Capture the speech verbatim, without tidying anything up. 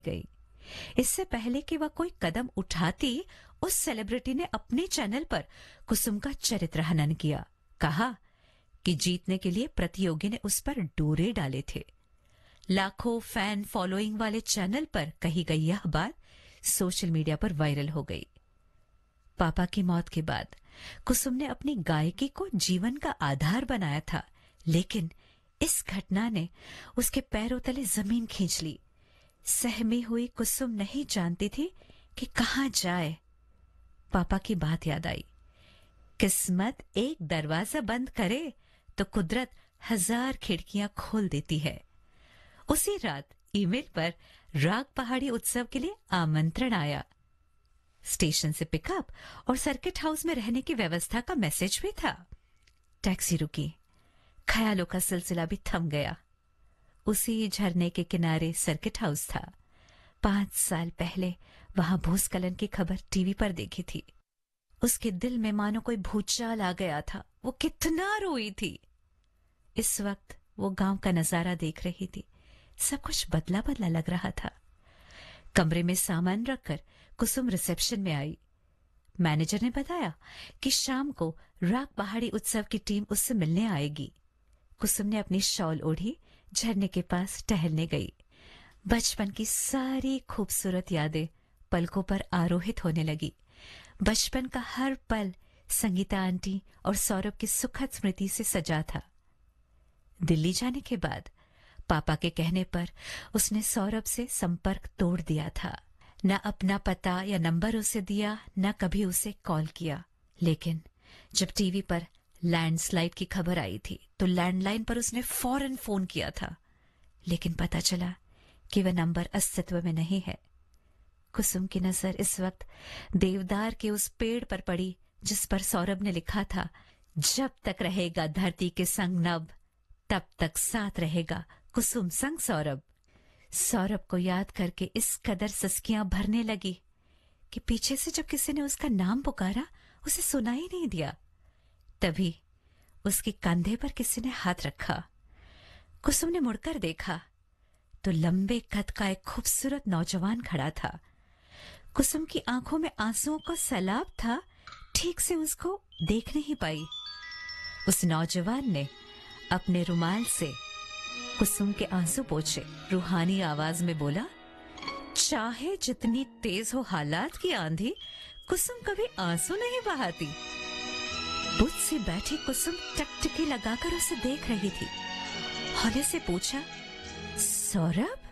गई। इससे पहले कि वह कोई कदम उठाती, उस सेलिब्रिटी ने अपने चैनल पर कुसुम का चरित्र हनन किया। कहा कि जीतने के लिए प्रतियोगी ने उस पर डोरे डाले थे। लाखों फैन फॉलोइंग वाले चैनल पर कही गई यह बात सोशल मीडिया पर वायरल हो गई। पापा की मौत के बाद कुसुम ने अपनी गायकी को जीवन का आधार बनाया था, लेकिन इस घटना ने उसके पैरों तले जमीन खींच ली। सहमी हुई कुसुम नहीं जानती थी कि कहां जाए। पापा की बात याद आई, किस्मत एक दरवाजा बंद करे तो कुदरत हजार खिड़कियां खोल देती है। उसी रात ईमेल पर राग पहाड़ी उत्सव के लिए आमंत्रण आया। स्टेशन से पिकअप और सर्किट हाउस में रहने की व्यवस्था का मैसेज भी था। टैक्सी रुकी, ख्यालों का सिलसिला भी थम गया। उसी झरने के किनारे सर्किट हाउस था। पांच साल पहले वहां भूस्खलन की खबर टीवी पर देखी थी। उसके दिल में मानो कोई भूचाल आ गया था। वो कितना रोई थी। इस वक्त वो गांव का नजारा देख रही थी। सब कुछ बदला बदला लग रहा था। कमरे में सामान रखकर कुसुम रिसेप्शन में आई। मैनेजर ने बताया कि शाम को राग पहाड़ी उत्सव की टीम उससे मिलने आएगी। कुसुम ने अपनी शॉल ओढ़ी, झरने के पास टहलने गई। बचपन की सारी खूबसूरत यादें पलकों पर आरोहित होने लगी। बचपन का हर पल संगीता आंटी और सौरभ की सुखद स्मृति से सजा था। दिल्ली जाने के बाद पापा के कहने पर उसने सौरभ से संपर्क तोड़ दिया था। न अपना पता या नंबर उसे दिया, न कभी उसे कॉल किया। लेकिन जब टीवी पर लैंडस्लाइड की खबर आई थी तो लैंडलाइन पर उसने फौरन फोन किया था, लेकिन पता चला कि वह नंबर अस्तित्व में नहीं है। कुसुम की नजर इस वक्त देवदार के उस पेड़ पर पड़ी जिस पर सौरभ ने लिखा था, जब तक रहेगा धरती के संग नभ, तब तक साथ रहेगा कुसुम संग सौरभ। सौरभ को याद करके इस कदर सस्कियां भरने लगी कि पीछे से जब किसी ने उसका नाम पुकारा उसे सुना ही नहीं दिया। तभी उसके कंधे पर किसी ने हाथ रखा। कुसुम ने मुड़कर देखा तो लंबे कद का एक खूबसूरत नौजवान खड़ा था। कुसुम की आंखों में आंसुओं का सैलाब था, ठीक से उसको देख नहीं पाई। उस नौजवान ने अपने रुमाल से कुसुम के आंसू पोंछे, रूहानी आवाज में बोला, चाहे जितनी तेज हो हालात की आंधी, कुसुम कभी आंसू नहीं बहाती। बुद्ध से बैठी कुसुम टकटकी लगाकर उसे देख रही थी। हौले से पूछा, सौरभ?